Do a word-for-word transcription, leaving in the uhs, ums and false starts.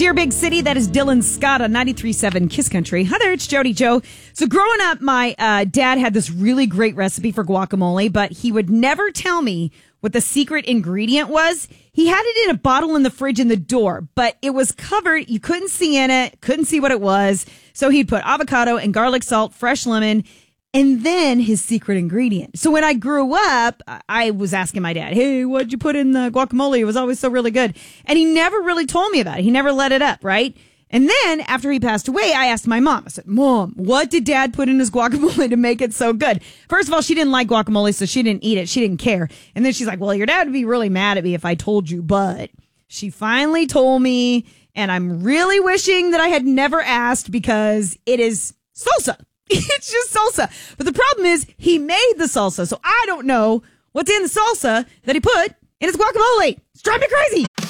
Dear Big City, that is Dylan Scott on ninety-three point seven Kiss Country. Hi there, it's Jody Joe. So growing up, my uh, dad had this really great recipe for guacamole, but he would never tell me what the secret ingredient was. He had it in a bottle in the fridge in the door, but it was covered. You couldn't see in it, couldn't see what it was. So he'd put avocado and garlic salt, fresh lemon, and then his secret ingredient. So when I grew up, I was asking my dad, hey, what'd you put in the guacamole? It was always so really good. And he never really told me about it. He never let it up, right? And then after he passed away, I asked my mom. I said, Mom, what did Dad put in his guacamole to make it so good? First of all, she didn't like guacamole, so she didn't eat it. She didn't care. And then she's like, well, your dad would be really mad at me if I told you. But she finally told me, and I'm really wishing that I had never asked because it is salsa. It's just salsa. But the problem is he made the salsa, so I don't know what's in the salsa that he put in his guacamole. It's driving me crazy.